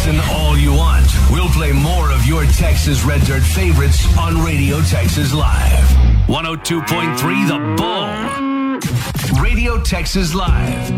Listen all you want. We'll play more of your Texas Red Dirt favorites on Radio Texas Live. 102.3 The Bull. Radio Texas Live.